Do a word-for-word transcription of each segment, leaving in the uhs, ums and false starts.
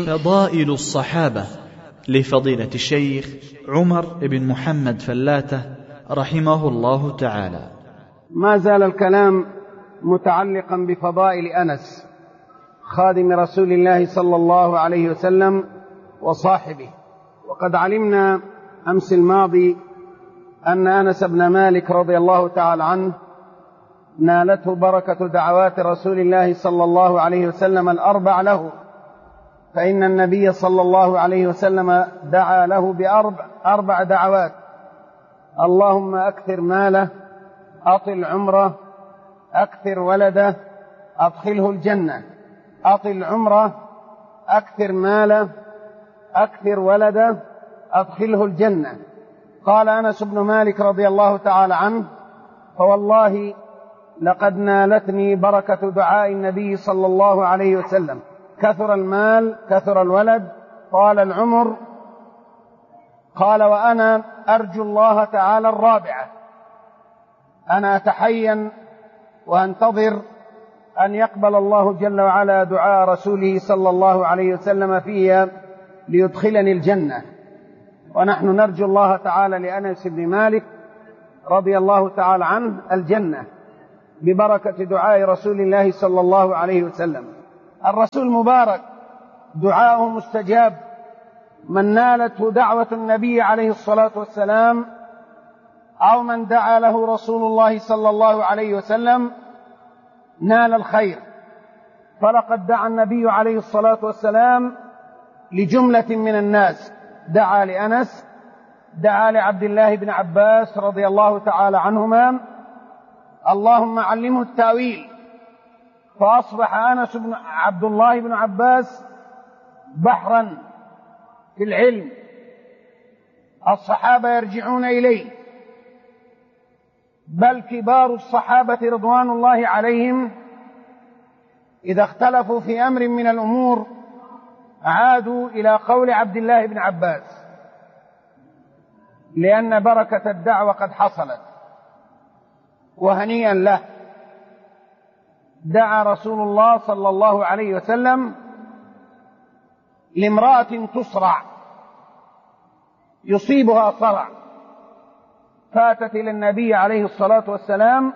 فضائل الصحابة لفضيلة الشيخ عمر بن محمد فلاتة رحمه الله تعالى. ما زال الكلام متعلقا بفضائل أنس خادم رسول الله صلى الله عليه وسلم وصاحبه. وقد علمنا أمس الماضي أن أنس بن مالك رضي الله تعالى عنه نالته بركة دعوات رسول الله صلى الله عليه وسلم الأربع له، فإن النبي صلى الله عليه وسلم دعا له بأربع أربع دعوات: اللهم أكثر ماله، أطل عمره، أكثر ولده، أدخله الجنة. أطل عمره، أكثر ماله، أكثر ولده، أدخله الجنة. قال أنس بن مالك رضي الله تعالى عنه: فوالله لقد نالتني بركة دعاء النبي صلى الله عليه وسلم، كثر المال، كثر الولد، طال العمر. قال: وأنا أرجو الله تعالى الرابعة، أنا أتحين وأنتظر أن يقبل الله جل وعلا دعاء رسوله صلى الله عليه وسلم فيها ليدخلني الجنة. ونحن نرجو الله تعالى لأنس بن مالك رضي الله تعالى عنه الجنة ببركة دعاء رسول الله صلى الله عليه وسلم. الرسول مبارك دعاؤه مستجاب، من نالته دعوة النبي عليه الصلاة والسلام أو من دعا له رسول الله صلى الله عليه وسلم نال الخير. فلقد دعا النبي عليه الصلاة والسلام لجملة من الناس، دعا لأنس، دعا لعبد الله بن عباس رضي الله تعالى عنهما: اللهم علمه التأويل. فأصبح أنس بن عبد الله بن عباس بحرا في العلم، الصحابة يرجعون إليه، بل كبار الصحابة رضوان الله عليهم إذا اختلفوا في أمر من الأمور عادوا إلى قول عبد الله بن عباس، لأن بركة الدعوة قد حصلت. وهنيئا له، دعا رسول الله صلى الله عليه وسلم لامرأة تصرع، يصيبها صرع، فاتت إلى النبي عليه الصلاة والسلام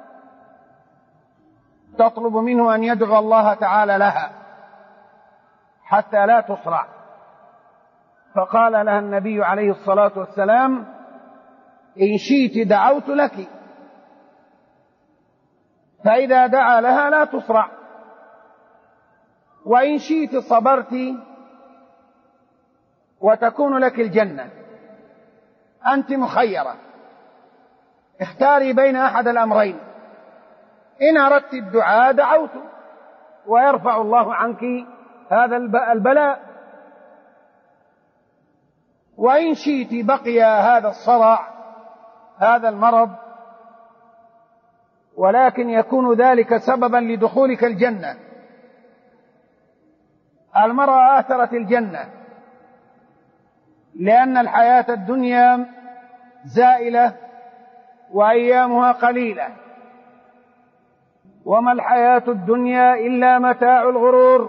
تطلب منه أن يدعو الله تعالى لها حتى لا تصرع. فقال لها النبي عليه الصلاة والسلام: إن شئت دعوت لك، فإذا دعا لها لا تصرع، وإن شئت صبرت وتكون لك الجنة. أنت مخيرة، اختاري بين أحد الأمرين، إن أردت الدعاء دعوت ويرفع الله عنك هذا البلاء، وإن شئت بقي هذا الصرع، هذا المرض، ولكن يكون ذلك سببا لدخولك الجنة. المرأة آثرت الجنة، لأن الحياة الدنيا زائلة وأيامها قليلة، وما الحياة الدنيا إلا متاع الغرور.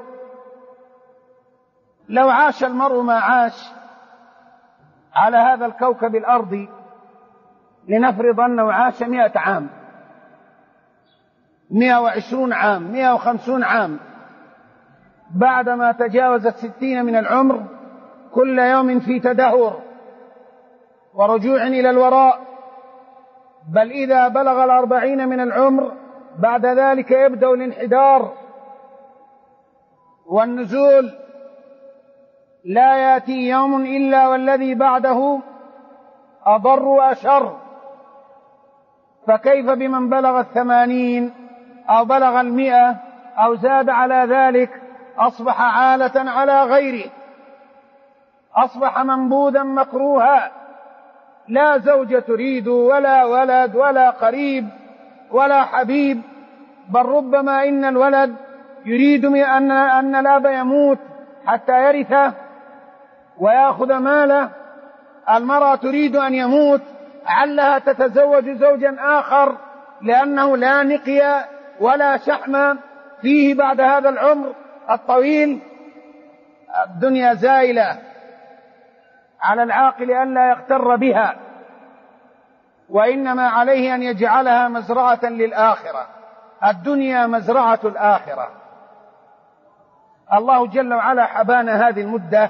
لو عاش المرء ما عاش على هذا الكوكب الأرضي، لنفرض أنه عاش مئة عام، مئة وعشرون عام، مئة وخمسون عام، بعدما تجاوز الستين من العمر كل يوم في تدهور ورجوع إلى الوراء، بل إذا بلغ الأربعين من العمر بعد ذلك يبدأ الانحدار والنزول، لا يأتي يوم إلا والذي بعده أضر وأشر. فكيف بمن بلغ الثمانين أو بلغ المئة أو زاد على ذلك؟ أصبح عالة على غيره، أصبح منبوذا مكروها، لا زوجة تريد ولا ولد ولا قريب ولا حبيب، بل ربما إن الولد يريد أن أن الأب يموت حتى يرثه ويأخذ ماله، المرأة تريد أن يموت علها تتزوج زوجا آخر، لأنه لا نقي ولا شحم فيه بعد هذا العمر الطويل. الدنيا زائلة، على العاقل ألا يغتر بها، وإنما عليه أن يجعلها مزرعة للآخرة. الدنيا مزرعة الآخرة. الله جل وعلا حبانا هذه المدة،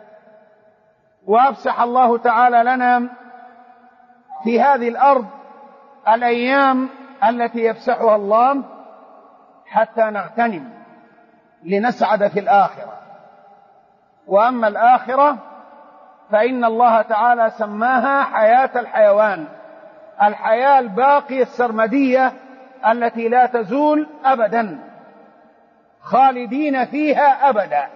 وأفسح الله تعالى لنا في هذه الأرض الأيام التي يفسحها الله حتى نغتنم لنسعد في الآخرة. وأما الآخرة فإن الله تعالى سماها حياة الحيوان، الحياة الباقية السرمدية التي لا تزول أبدا، خالدين فيها أبدا،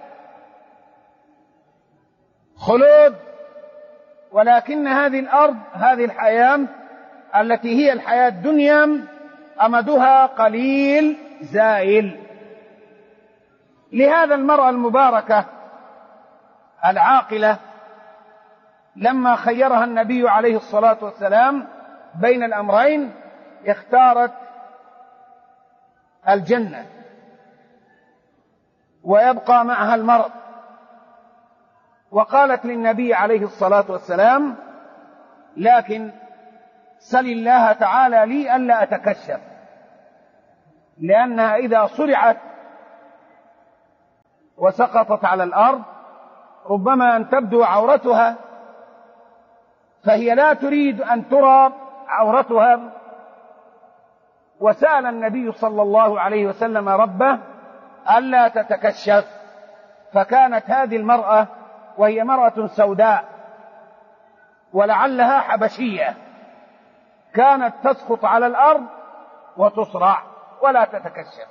خلود. ولكن هذه الأرض، هذه الحياة التي هي الحياة الدنيا، أمدها قليل زائل. لهذا المرأة المباركة العاقلة لما خيرها النبي عليه الصلاة والسلام بين الأمرين اختارت الجنة ويبقى معها المرض، وقالت للنبي عليه الصلاة والسلام: لكن سل الله تعالى لي ألا أتكشف، لأنها إذا صرعت وسقطت على الأرض ربما أن تبدو عورتها، فهي لا تريد أن ترى عورتها. وسأل النبي صلى الله عليه وسلم ربه ألا تتكشف. فكانت هذه المرأة، وهي مرأة سوداء ولعلها حبشية، كانت تسقط على الأرض وتصرع ولا تتكشف.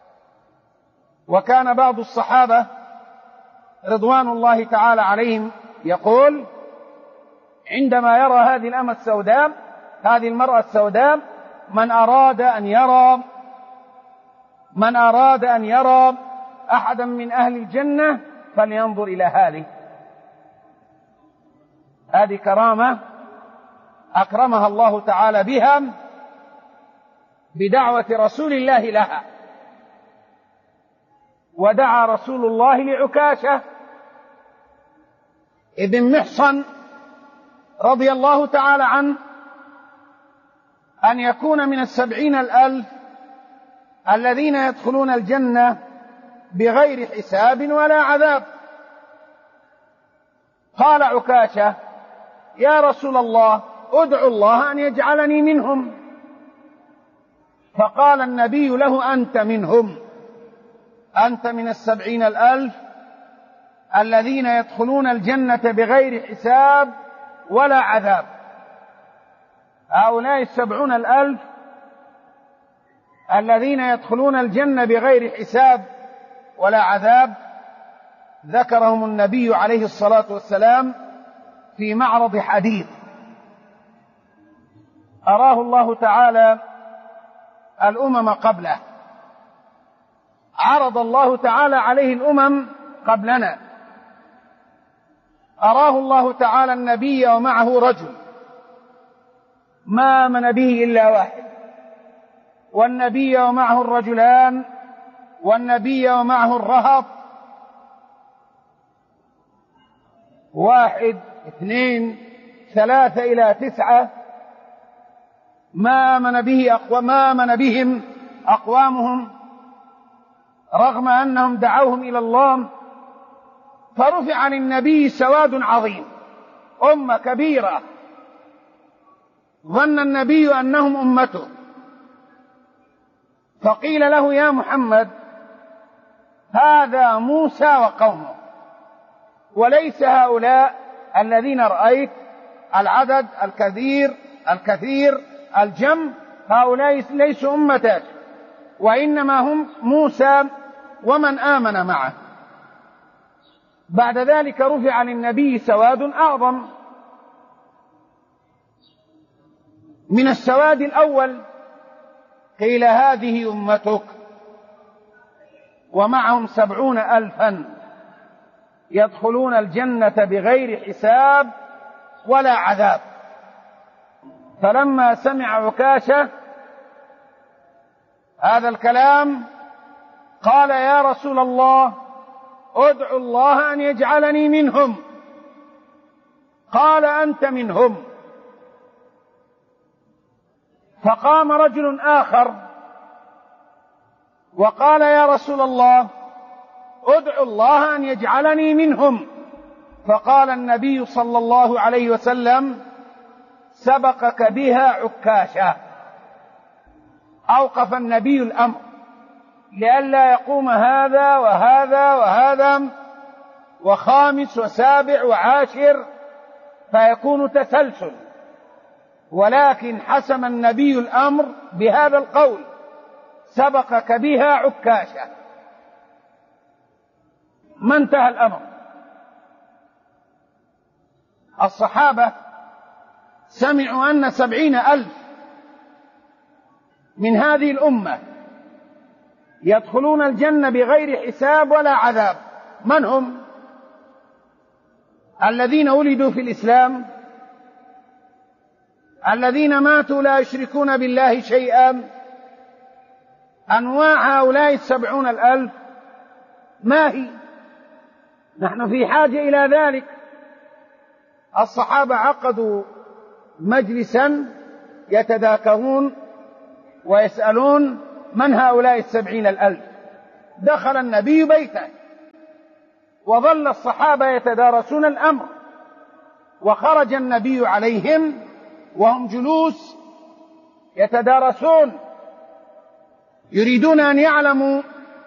وكان بعض الصحابة رضوان الله تعالى عليهم يقول عندما يرى هذه الأمة السوداء، هذه المرأة السوداء: من أراد أن يرى من أراد أن يرى أحدا من أهل الجنة فلينظر إلى هذه. هذه كرامة أكرمها الله تعالى بها بدعوة رسول الله لها. ودعا رسول الله لعكاشة ابن محصن رضي الله تعالى عنه أن يكون من السبعين الألف الذين يدخلون الجنة بغير حساب ولا عذاب. قال عكاشة: يا رسول الله، ادعو الله أن يجعلني منهم. فقال النبي له: أنت منهم، أنت من السبعين الألف الذين يدخلون الجنة بغير حساب ولا عذاب. هؤلاء السبعون الألف الذين يدخلون الجنة بغير حساب ولا عذاب ذكرهم النبي عليه الصلاة والسلام في معرض حديث أراه الله تعالى الأمم قبله. عرض الله تعالى عليه الأمم قبلنا، أراه الله تعالى النبي ومعه رجل ما آمن به إلا واحد، والنبي ومعه الرجلان، والنبي ومعه الرهط، واحد اثنين ثلاثة إلى تسعة، ما آمن به أقوى ما آمن بهم أقوامهم رغم أنهم دعوهم إلى الله. فرفع للنبي سواد عظيم، أمة كبيرة، ظن النبي أنهم أمته، فقيل له: يا محمد، هذا موسى وقومه، وليس هؤلاء الذين رأيت العدد الكثير الكثير الجم، هؤلاء ليسوا أمتك، وإنما هم موسى ومن آمن معه. بعد ذلك رفع للنبي سواد أعظم من السواد الأول، قيل: هذه أمتك، ومعهم سبعون ألفا يدخلون الجنة بغير حساب ولا عذاب. فلما سمع عكاشة هذا الكلام قال: يا رسول الله، ادعو الله أن يجعلني منهم. قال أنت منهم. فقام رجل آخر وقال يا رسول الله ادعو الله أن يجعلني منهم. فقال النبي صلى الله عليه وسلم سبقك بها عكاشة. أوقف النبي الأمر لئلا يقوم هذا وهذا وهذا وخامس وسابع وعاشر فيكون تسلسل، ولكن حسم النبي الأمر بهذا القول سبقك بها عكاشة. ما انتهى الأمر. الصحابة سمعوا أن سبعين ألف من هذه الأمة يدخلون الجنة بغير حساب ولا عذاب. من هم؟ الذين ولدوا في الإسلام، الذين ماتوا لا يشركون بالله شيئا. أنواع هؤلاء السبعون الألف ما هي؟ نحن في حاجة إلى ذلك. الصحابة عقدوا مجلسا يتذاكرون ويسألون من هؤلاء السبعين الألف. دخل النبي بيته وظل الصحابة يتدارسون الأمر، وخرج النبي عليهم وهم جلوس يتدارسون يريدون أن يعلموا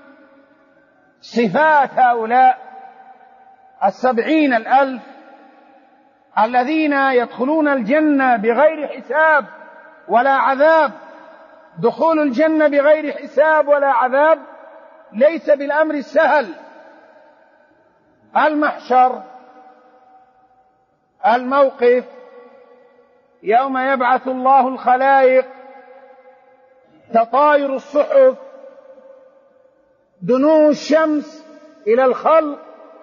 صفات هؤلاء السبعين الألف الذين يدخلون الجنة بغير حساب ولا عذاب. دخول الجنة بغير حساب ولا عذاب ليس بالأمر السهل. المحشر، الموقف يوم يبعث الله الخلائق، تطاير الصحف، دنو الشمس إلى الخلق،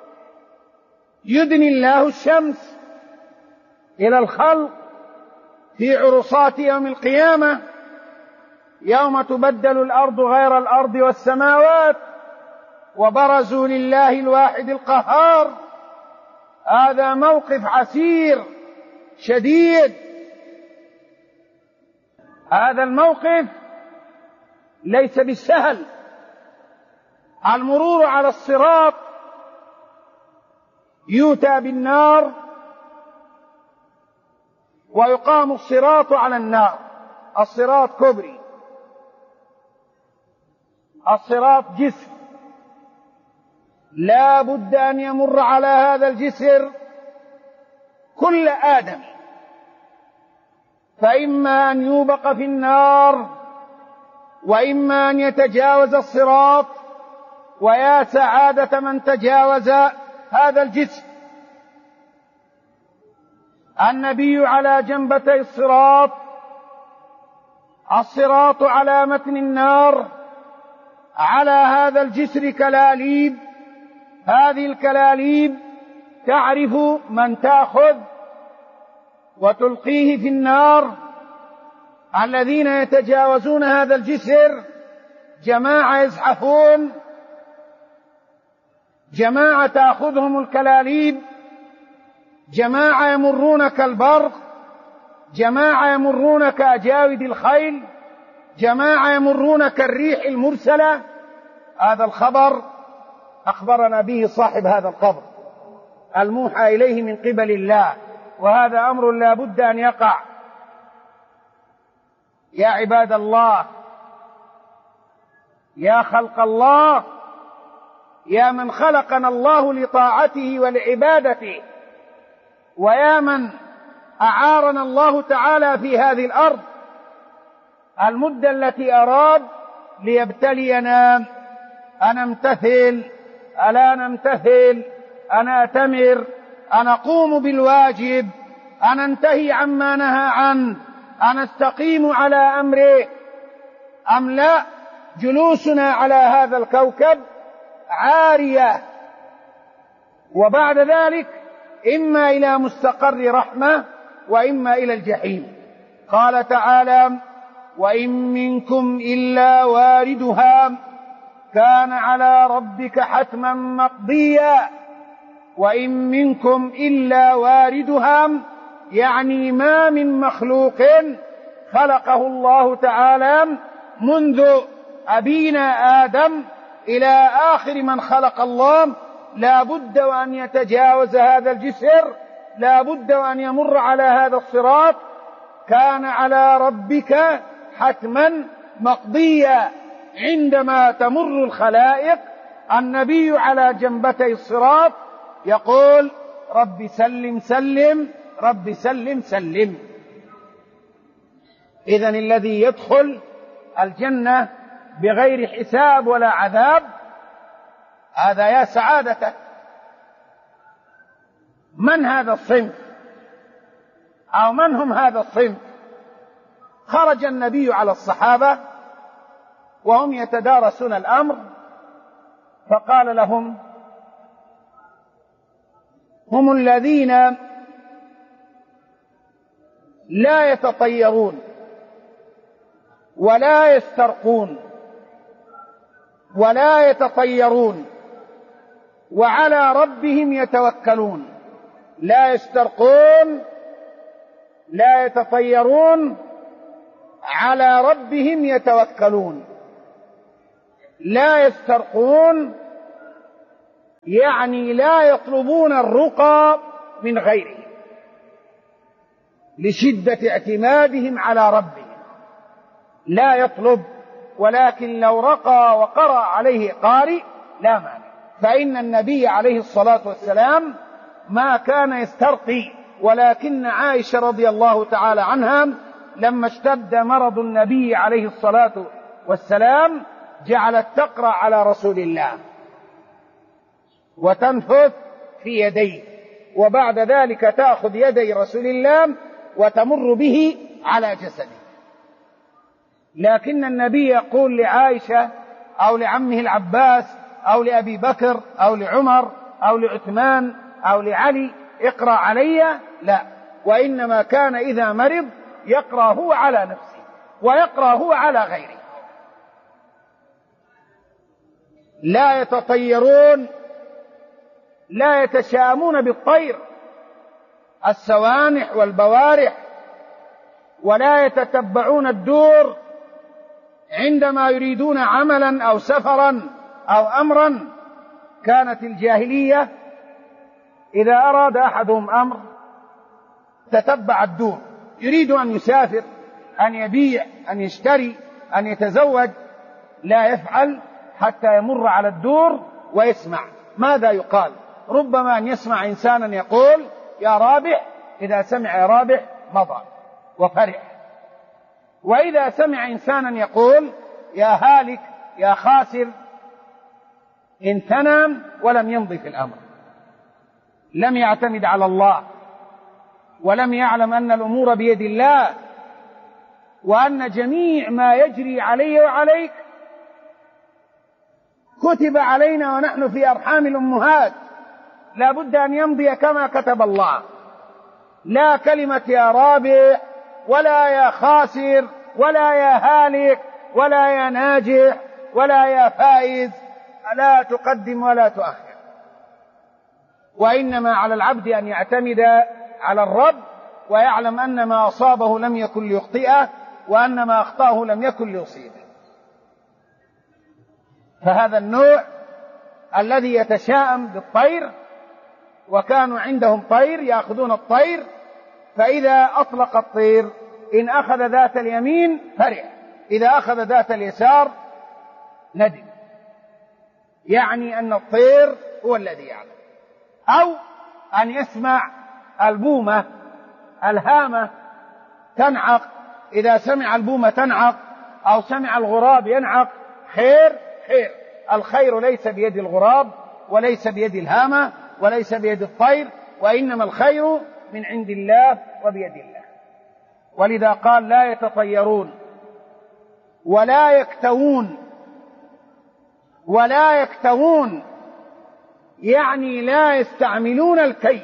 يدني الله الشمس إلى الخلق في عرصات يوم القيامة، يوم تبدل الأرض غير الأرض والسماوات وبرزوا لله الواحد القهار. هذا موقف عسير شديد. هذا الموقف ليس بالسهل. المرور على الصراط، يؤتى بالنار ويقام الصراط على النار. الصراط كبري، الصراط جسر، لا بد أن يمر على هذا الجسر كل آدم، فإما أن يوبق في النار وإما أن يتجاوز الصراط، ويا سعادة من تجاوز هذا الجسر. النبي على جنبتي الصراط، الصراط على متن النار، على هذا الجسر كلاليب. هذه الكلاليب تعرف من تأخذ وتلقيه في النار. الذين يتجاوزون هذا الجسر جماعة يزحفون، جماعة تأخذهم الكلاليب، جماعة يمرون كالبرق، جماعة يمرون كأجاود الخيل، جماعة يمرون كالريح المرسلة. هذا الخبر أخبرنا به صاحب هذا القبر الموحى إليه من قبل الله، وهذا أمر لا بد أن يقع. يا عباد الله، يا خلق الله، يا من خلقنا الله لطاعته ولعبادته، ويا من أعارنا الله تعالى في هذه الأرض المدة التي أراد ليبتلينا أن نمتثل ألا نمتثل، أن أتمر، أن أقوم بالواجب، أن أنتهي عما نهى عنه، أن أستقيم على أمره أم لا. جلوسنا على هذا الكوكب عارية، وبعد ذلك إما إلى مستقر رحمة وإما إلى الجحيم. قال تعالى: وإن منكم إلا واردها كان على ربك حتما مقضيا وإن منكم إلا واردها، يعني ما من مخلوق خلقه الله تعالى منذ أبينا آدم إلى آخر من خلق الله لا بد وأن يتجاوز هذا الجسر، لا بد وأن يمر على هذا الصراط. كان على ربك حتما مقضيا. عندما تمر الخلائق النبي على جنبتي الصراط يقول رب سلم سلم، رب سلم سلم. إذن الذي يدخل الجنة بغير حساب ولا عذاب هذا يا سعادته. من هذا الصنف أو من هم هذا الصنف؟ خرج النبي على الصحابة وهم يتدارسون الأمر فقال لهم هم الذين لا يتطيرون ولا يسترقون ولا يتطيرون وعلى ربهم يتوكلون. لا يسترقون لا يتطيرون على ربهم يتوكلون. لا يسترقون يعني لا يطلبون الرقى من غيرهم لشدة اعتمادهم على ربهم، لا يطلب، ولكن لو رقى وقرأ عليه قارئ لا مانع. فإن النبي عليه الصلاة والسلام ما كان يسترقي، ولكن عائشة رضي الله تعالى عنها لما اشتد مرض النبي عليه الصلاة والسلام جعلت تقرأ على رسول الله وتنفث في يديه، وبعد ذلك تأخذ يدي رسول الله وتمر به على جسده. لكن النبي يقول لعائشة أو لعمه العباس أو لأبي بكر أو لعمر أو لعثمان أو لعلي اقرأ علي، لا، وإنما كان إذا مرض يقرأ هو على نفسه ويقرأ هو على غيره. لا يتطيرون، لا يتشامون بالطير السوانح والبوارح، ولا يتتبعون الدور عندما يريدون عملا أو سفرا أو أمرا. كانت الجاهلية إذا أراد أحدهم أمر تتبع الدور، يريد أن يسافر، أن يبيع، أن يشتري، أن يتزوج، لا يفعل حتى يمر على الدور ويسمع ماذا يقال. ربما أن يسمع إنسانا يقول يا رابح، إذا سمع يا رابح مضى وفرح، وإذا سمع إنسانا يقول يا هالك يا خاسر امتنع ولم يمضي في الأمر، لم يعتمد على الله ولم يعلم أن الأمور بيد الله، وأن جميع ما يجري علي وعليك كتب علينا ونحن في أرحام الأمهات، لا بد أن يمضي كما كتب الله. لا كلمة يا رابح ولا يا خاسر ولا يا هالك ولا يا ناجح ولا يا فائز، لا تقدم ولا تؤخر. وإنما على العبد أن يعتمد على الرب ويعلم أن ما أصابه لم يكن ليخطئه وأن ما أخطأه لم يكن ليصيبه. فهذا النوع الذي يتشاءم بالطير، وكانوا عندهم طير يأخذون الطير، فإذا أطلق الطير إن أخذ ذات اليمين فرح، إذا أخذ ذات اليسار ندم، يعني أن الطير هو الذي يعلم. أو أن يسمع البومة الهامة تنعق، إذا سمع البومة تنعق أو سمع الغراب ينعق خير خير. الخير ليس بيد الغراب وليس بيد الهامة وليس بيد الطير، وإنما الخير من عند الله وبيد الله. ولذا قال لا يتطيرون ولا يكتوون. ولا يكتوون يعني لا يستعملون الكي،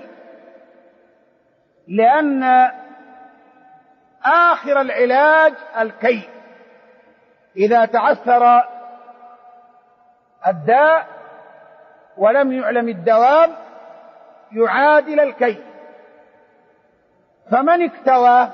لأن آخر العلاج الكي. إذا تعثر الداء ولم يعلم الدوام يعادل الكي، فمن اكتوى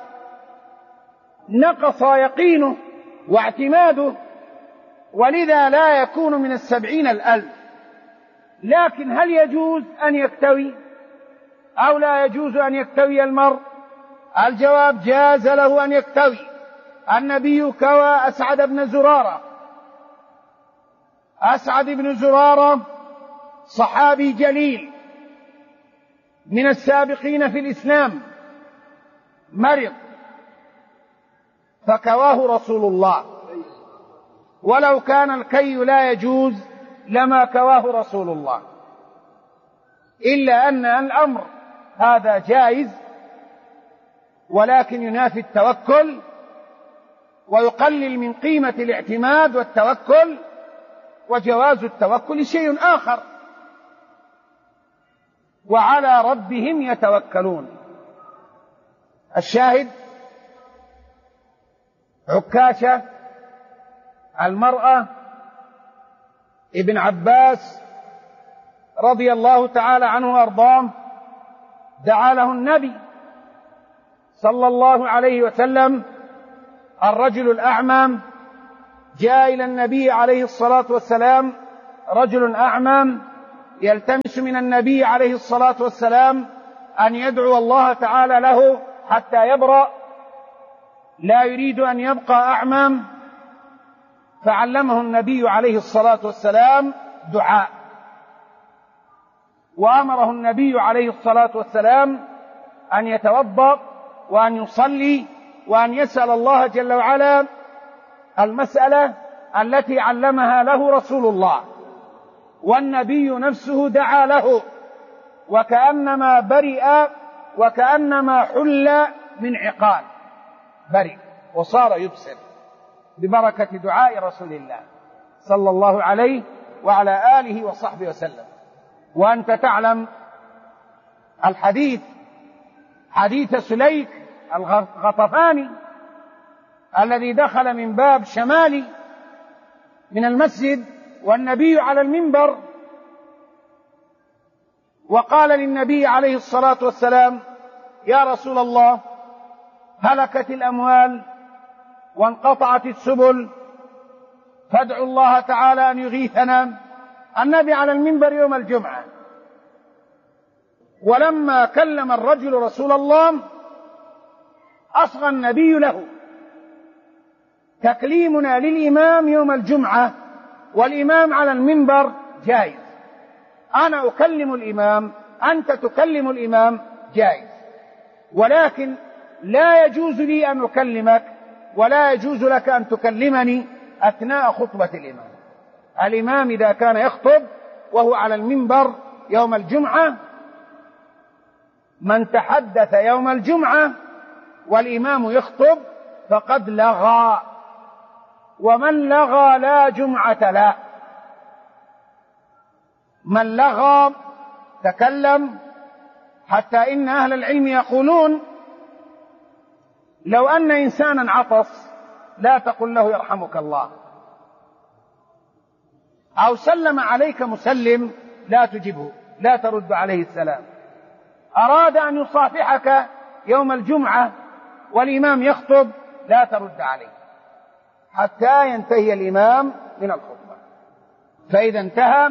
نقص يقينه واعتماده، ولذا لا يكون من السبعين الألف. لكن هل يجوز أن يكتوي أو لا يجوز أن يكتوي المرء؟ الجواب: جاز له أن يكتوي. النبي كوى أسعد بن زرارة. أسعد بن زرارة صحابي جليل من السابقين في الإسلام، مرض فكواه رسول الله، ولو كان الكي لا يجوز لما كواه رسول الله، إلا أن الأمر هذا جائز ولكن ينافي التوكل ويقلل من قيمة الاعتماد والتوكل، وجواز التوكل شيء آخر. وعلى ربهم يتوكلون. الشاهد: عكاشة المرأة ابن عباس رضي الله تعالى عنه وارضاه دعا له النبي صلى الله عليه وسلم. الرجل الأعمى جاء إلى النبي عليه الصلاة والسلام، رجل أعمى يلتمس من النبي عليه الصلاة والسلام أن يدعو الله تعالى له حتى يبرأ، لا يريد أن يبقى أعمى، فعلمه النبي عليه الصلاة والسلام دعاء، وأمره النبي عليه الصلاة والسلام أن يتوضأ وأن يصلي وأن يسأل الله جل وعلا المسألة التي علمها له رسول الله، والنبي نفسه دعا له، وكأنما برئ وكأنما حل من عقال، برئ وصار يبصر ببركة دعاء رسول الله صلى الله عليه وعلى آله وصحبه وسلم. وأنت تعلم الحديث، حديث سليك الغطفاني الذي دخل من باب شمالي من المسجد والنبي على المنبر، وقال للنبي عليه الصلاة والسلام: يا رسول الله، هلكت الأموال وانقطعت السبل، فادعوا الله تعالى أن يغيثنا. النبي على المنبر يوم الجمعة، ولما كلم الرجل رسول الله أصغى النبي له. تكليمنا للإمام يوم الجمعة والإمام على المنبر جائز، أنا أكلم الإمام، أنت تكلم الإمام، جائز، ولكن لا يجوز لي أن أكلمك ولا يجوز لك أن تكلمني أثناء خطبة الإمام. الإمام إذا كان يخطب وهو على المنبر يوم الجمعة، من تحدث يوم الجمعة والإمام يخطب فقد لغى، ومن لغى لا جمعة له. من لغى تكلم، حتى إن أهل العلم يقولون: لو أن إنسانا عطس لا تقل له يرحمك الله، أو سلم عليك مسلم لا تجبه، لا ترد عليه السلام. أراد أن يصافحك يوم الجمعة والإمام يخطب لا ترد عليه حتى ينتهي الإمام من الخطبة، فإذا انتهى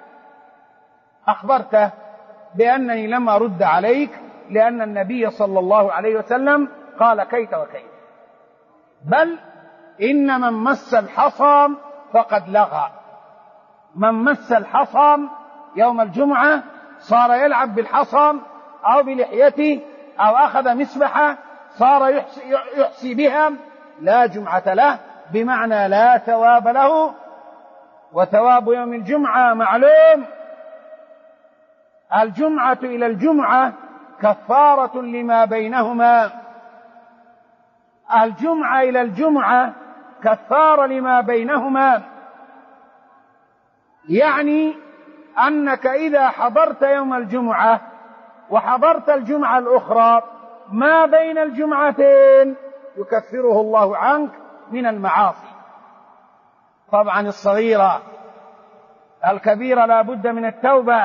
أخبرته بأنني لم أرد عليك، لأن النبي صلى الله عليه وسلم قال كيت وكيت. بل إن من مس الحصى فقد لغى. من مس الحصى يوم الجمعة صار يلعب بالحصى أو بلحيته أو أخذ مسبحة صار يحصي, يحصي بها لا جمعة له، بمعنى لا ثواب له. وثواب يوم الجمعة معلوم، الجمعة إلى الجمعة كفارة لما بينهما. الجمعة إلى الجمعة كفارة لما بينهما، يعني أنك إذا حضرت يوم الجمعة وحضرت الجمعة الأخرى ما بين الجمعتين يكفره الله عنك من المعاصي. طبعا الصغيرة الكبيرة لا بد من التوبة،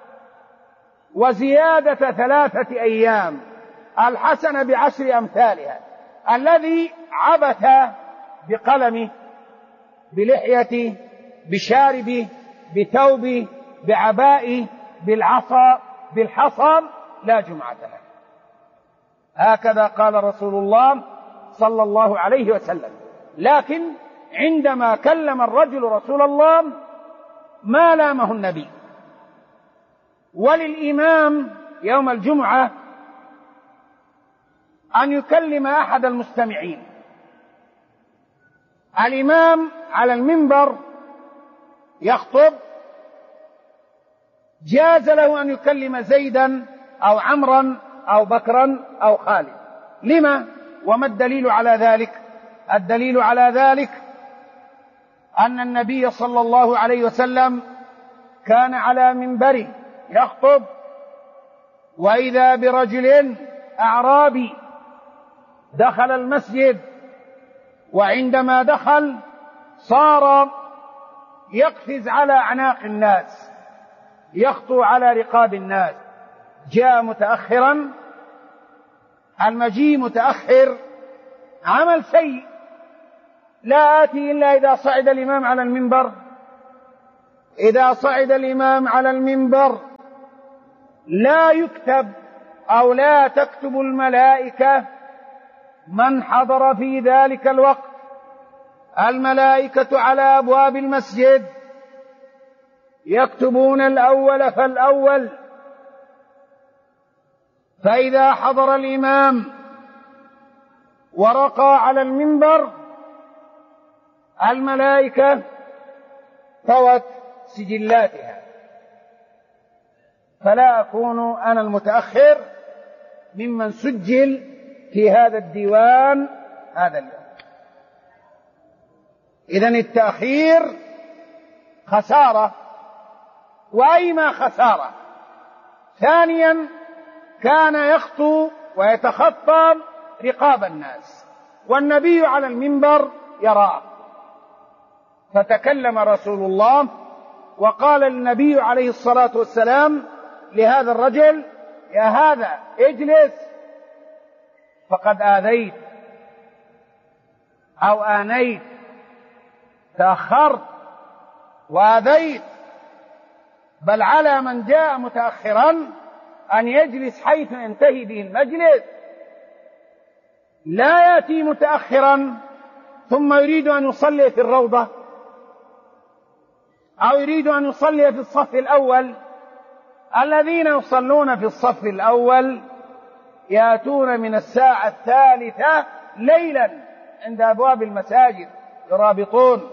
وزيادة ثلاثة أيام، الحسنة بعشر أمثالها. الذي عبث بقلمه، بلحيته، بشاربه، بثوبه، بعبائه، بالعصا، بالحصى، لا جمعة له. هكذا قال رسول الله صلى الله عليه وسلم. لكن عندما كلم الرجل رسول الله ما لامه النبي. وللإمام يوم الجمعة أن يكلم أحد المستمعين. الإمام على المنبر يخطب، جاز له أن يكلم زيدا أو عمرا أو بكرا أو خالد. لما؟ وما الدليل على ذلك؟ الدليل على ذلك أن النبي صلى الله عليه وسلم كان على منبره يخطب، وإذا برجل أعرابي دخل المسجد، وعندما دخل صار يقفز على أعناق الناس، يخطو على رقاب الناس. جاء متأخرا، المجيء متأخر عمل سيء. لا آتي إلا إذا صعد الإمام على المنبر. إذا صعد الإمام على المنبر لا يكتب أو لا تكتب الملائكة من حضر في ذلك الوقت. الملائكة على أبواب المسجد يكتبون الأول فالأول. فإذا حضر الإمام ورقى على المنبر الملائكة طوت سجلاتها، فلا أكون أنا المتأخر ممن سجل في هذا الديوان هذا اليوم. إذن التأخير خسارة، وأيما خسارة. ثانيا كان يخطو ويتخطى رقاب الناس، والنبي على المنبر يراه. فتكلم رسول الله وقال النبي عليه الصلاة والسلام لهذا الرجل: يا هذا اجلس، فقد آذيت أو آنيت، تأخرت وآذيت. بل على من جاء متأخرا أن يجلس حيث ينتهي به المجلس، لا يأتي متأخرا ثم يريد أن يصلي في الروضة أو يريد أن يصلي في الصف الأول. الذين يصلون في الصف الأول يأتون من الساعة الثالثة ليلا عند أبواب المساجد يرابطون،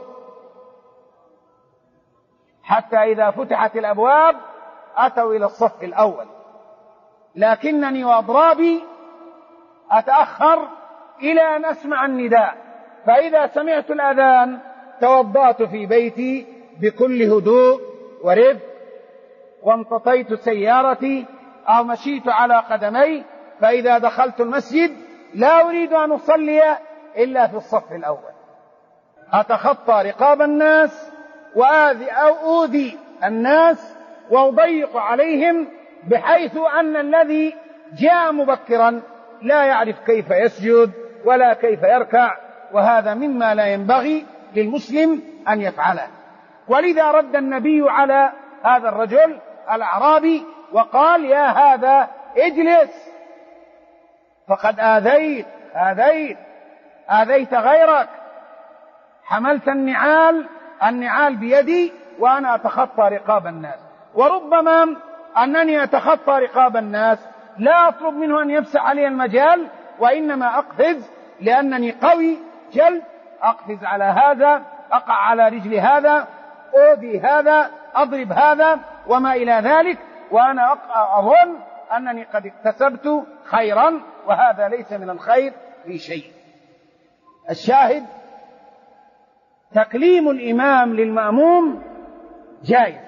حتى إذا فتحت الأبواب أتوا إلى الصف الأول. لكنني وأضرابي أتأخر إلى أن أسمع النداء، فإذا سمعت الأذان توضأت في بيتي بكل هدوء ورفق، وامتطيت سيارتي أو مشيت على قدمي، فإذا دخلت المسجد لا أريد أن أصلي إلا في الصف الأول. أتخطى رقاب الناس وآذي أو أوذي الناس وأضيق عليهم، بحيث أن الذي جاء مبكرا لا يعرف كيف يسجد ولا كيف يركع، وهذا مما لا ينبغي للمسلم أن يفعله. ولذا رد النبي على هذا الرجل الأعرابي وقال: يا هذا اجلس، فقد آذيت آذيت آذيت غيرك، حملت النعال النعال بيدي وأنا أتخطى رقاب الناس. وربما أنني أتخطى رقاب الناس لا أطلب منه أن يفسح علي المجال، وإنما أقفز لأنني قوي جلد، أقفز على هذا، أقع على رجل هذا، أوذي هذا، أضرب هذا وما إلى ذلك، وأنا أظن أنني قد اكتسبت خيرا، وهذا ليس من الخير في شيء. الشاهد: تكليم الإمام للمأموم جائز،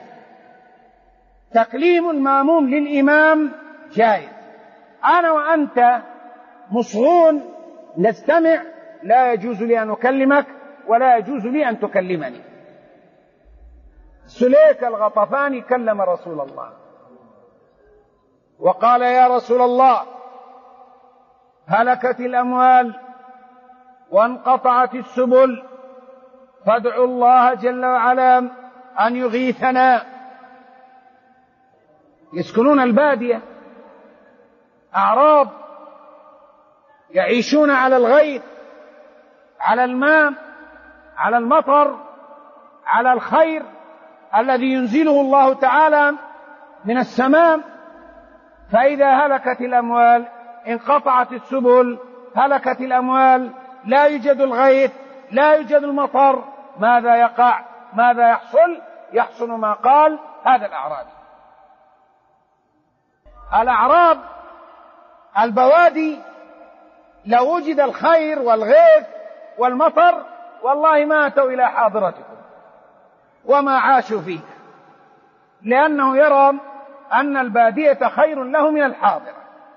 تكليم المأموم للإمام جائز. أنا وأنت مصغون نستمع، لا يجوز لي أن أكلمك ولا يجوز لي أن تكلمني. سليك الغطفاني كلم رسول الله وقال: يا رسول الله، هلكت الأموال وانقطعت السبل، فادعوا الله جل وعلا أن يغيثنا. يسكنون البادية، أعراب يعيشون على الغيث، على الماء، على المطر، على الخير الذي ينزله الله تعالى من السماء. فإذا هلكت الأموال، انقطعت السبل، هلكت الأموال، لا يوجد الغيث، لا يوجد المطر، ماذا يقع؟ ماذا يحصل؟ يحصل ما قال هذا الأعرابي. الأعراب البوادي لو وجد الخير والغيث والمطر والله ما أتوا إلى حاضرتكم وما عاشوا فيه، لأنه يرى أن البادية خير له من الحاضرة.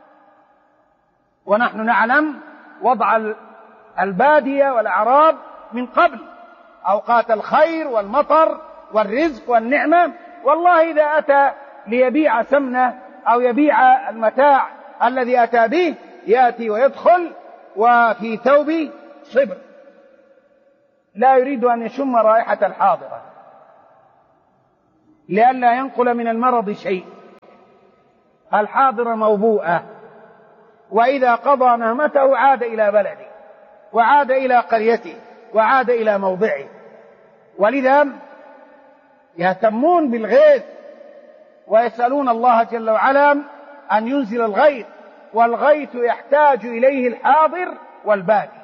ونحن نعلم وضع البادية والأعراب من قبل، أوقات الخير والمطر والرزق والنعمة. والله إذا أتى ليبيع سمنة أو يبيع المتاع الذي أتى به، يأتي ويدخل وفي ثوب صبر، لا يريد أن يشم رائحة الحاضرة لئلا ينقل من المرض شيء. الحاضرة موبوءة، وإذا قضى نهمته عاد إلى بلده وعاد إلى قريته وعاد إلى موضعه. ولذا يهتمون بالغيث ويسألون الله جل وعلا أن ينزل الغيث، والغيث يحتاج إليه الحاضر والبادي.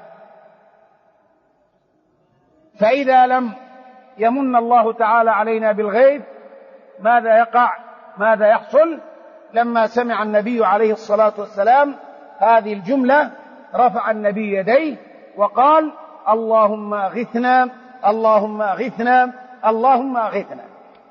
فإذا لم يمن الله تعالى علينا بالغيث ماذا يقع؟ ماذا يحصل؟ لما سمع النبي عليه الصلاة والسلام هذه الجملة رفع النبي يديه وقال: اللهم أغثنا، اللهم أغثنا، اللهم أغثنا.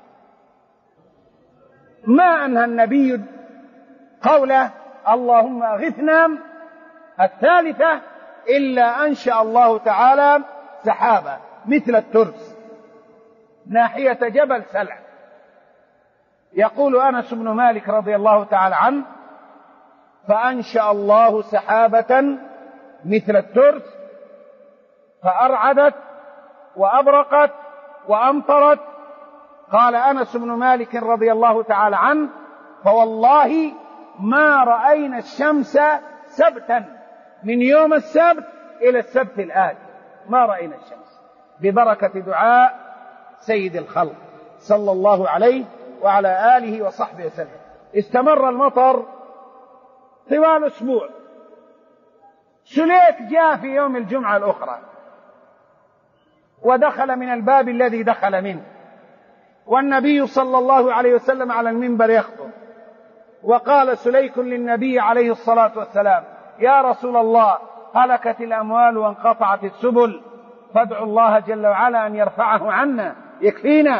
ما أنهى النبي قوله اللهم أغثنا الثالثة إلا أنشأ الله تعالى سحابة مثل الترس ناحية جبل سلع. يقول أنس بن مالك رضي الله تعالى عنه: فأنشأ الله سحابة مثل الترس فأرعدت وأبرقت وأمطرت. قال أنس بن مالك رضي الله تعالى عنه: فوالله ما رأينا الشمس سبتا من يوم السبت إلى السبت الآتي، ما رأينا الشمس، ببركة دعاء سيد الخلق صلى الله عليه وعلى آله وصحبه وسلم. استمر المطر طوال أسبوع. سليك جاء في يوم الجمعة الأخرى ودخل من الباب الذي دخل منه، والنبي صلى الله عليه وسلم على المنبر يخطب، وقال سليك للنبي عليه الصلاة والسلام: يا رسول الله، هلكت الأموال وانقطعت السبل، فادعوا الله جل وعلا أن يرفعه عنا يكفينا.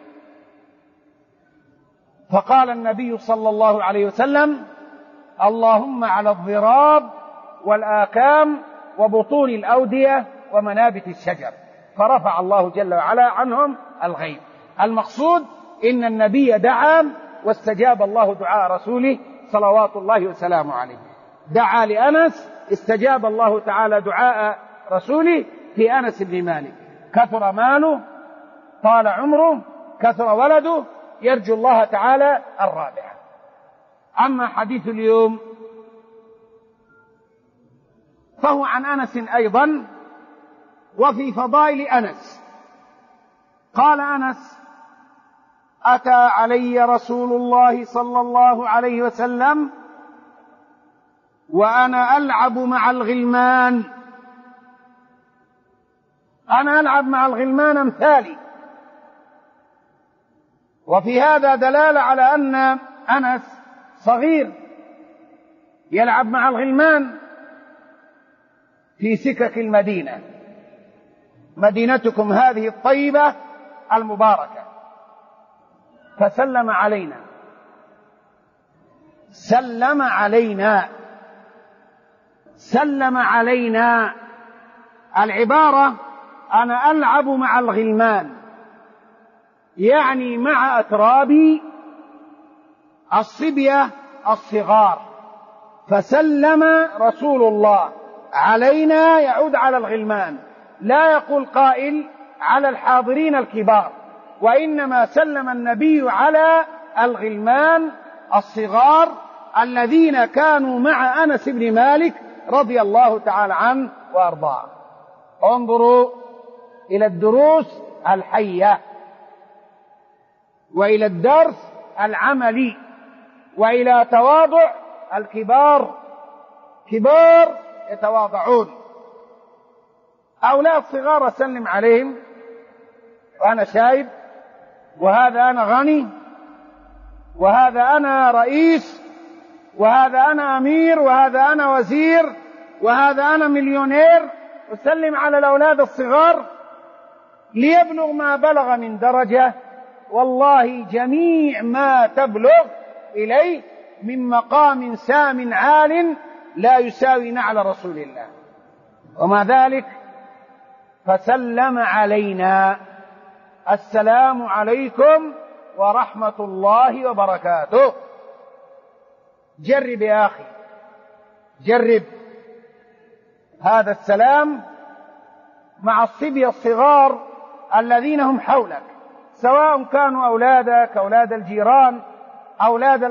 فقال النبي صلى الله عليه وسلم: اللهم على الضراب والآكام وبطون الأودية ومنابت الشجر. فرفع الله جل وعلا عنهم الغيب. المقصود إن النبي دعا واستجاب الله دعاء رسوله صلوات الله وسلامه عليه. دعا لأنس، استجاب الله تعالى دعاء رسوله في أنس بن مالك. كثر ماله، طال عمره، كثر ولده، يرجو الله تعالى الرابعة. أما حديث اليوم فهو عن أنس أيضا وفي فضائل أنس. قال أنس: أتى علي رسول الله صلى الله عليه وسلم وأنا ألعب مع الغلمان، أنا ألعب مع الغلمان أمثالي. وفي هذا دلالة على أن أنس صغير يلعب مع الغلمان في سكك المدينة، مدينتكم هذه الطيبة المباركة. فسلم علينا، سلم علينا سلم علينا العبارة أنا ألعب مع الغلمان، يعني مع أتراب الصبية الصغار. فسلم رسول الله علينا يعود على الغلمان، لا يقول قائل على الحاضرين الكبار، وإنما سلم النبي على الغلمان الصغار الذين كانوا مع أنس بن مالك رضي الله تعالى عنه وأرضاه. انظروا إلى الدروس الحية، وإلى الدرس العملي، وإلى تواضع الكبار. كبار يتواضعون. أولاد صغار أسلم عليهم وأنا شايب، وهذا أنا غني، وهذا أنا رئيس، وهذا أنا أمير، وهذا أنا وزير، وهذا أنا مليونير. أسلم على الأولاد الصغار ليبلغ ما بلغ من درجة، والله جميع ما تبلغ إليه من مقام سام عال لا يساوي نعل رسول الله. ومع ذلك فسلم علينا: السلام عليكم ورحمة الله وبركاته. جرب يا أخي، جرب هذا السلام مع الصبية الصغار الذين هم حولك، سواء كانوا أولادك، أولاد الجيران، أولاد